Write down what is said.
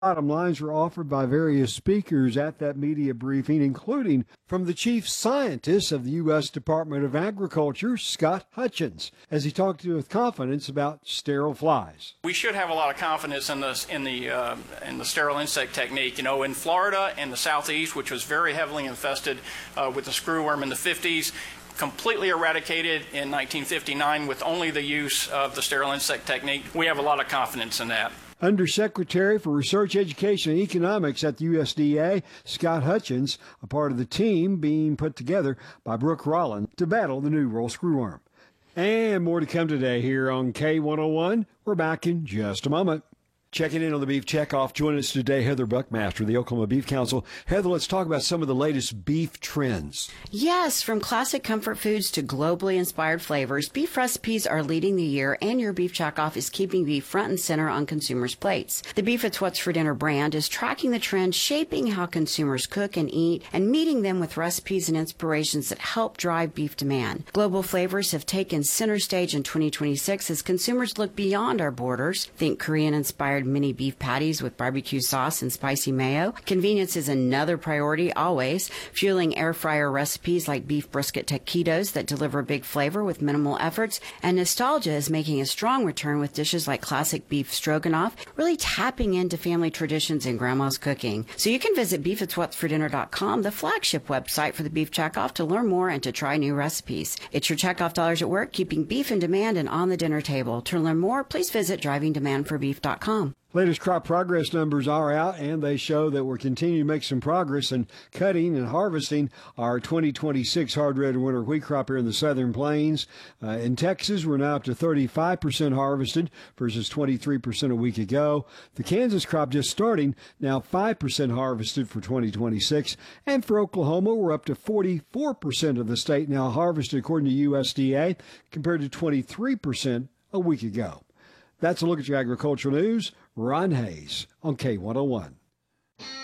Bottom lines were offered by various speakers at that media briefing, including from the chief scientist of the U.S. Department of Agriculture, Scott Hutchins, as he talked with confidence about sterile flies. We should have a lot of confidence in the sterile insect technique. You know, in Florida and the Southeast, which was very heavily infested with the screwworm in the 50s, completely eradicated in 1959 with only the use of the sterile insect technique. We have a lot of confidence in that. Undersecretary for Research, Education, and Economics at the USDA, Scott Hutchins, a part of the team being put together by Brooke Rollin to battle the New World screwworm. And more to come today here on K101. We're back in just a moment. Checking in on the Beef Checkoff. Joining us today, Heather Buckmaster of the Oklahoma Beef Council. Heather, let's talk about some of the latest beef trends. Yes, from classic comfort foods to globally inspired flavors, beef recipes are leading the year, and your Beef Checkoff is keeping beef front and center on consumers' plates. The Beef It's What's for Dinner brand is tracking the trend, shaping how consumers cook and eat, and meeting them with recipes and inspirations that help drive beef demand. Global flavors have taken center stage in 2026 as consumers look beyond our borders. Think Korean-inspired mini beef patties with barbecue sauce and spicy mayo. Convenience is another priority always, fueling air fryer recipes like beef brisket taquitos that deliver big flavor with minimal efforts. And nostalgia is making a strong return with dishes like classic beef stroganoff, really tapping into family traditions and grandma's cooking. So you can visit beefitswhatsfordinner.com, the flagship website for the Beef Checkoff, to learn more and to try new recipes. It's your checkoff dollars at work, keeping beef in demand and on the dinner table. To learn more, please visit drivingdemandforbeef.com. Latest crop progress numbers are out, and they show that we're continuing to make some progress in cutting and harvesting our 2026 hard red winter wheat crop here in the Southern Plains. In Texas, we're now up to 35% harvested versus 23% a week ago. The Kansas crop just starting, now 5% harvested for 2026. And for Oklahoma, we're up to 44% of the state now harvested according to USDA, compared to 23% a week ago. That's a look at your agricultural news. Ron Hayes on K101.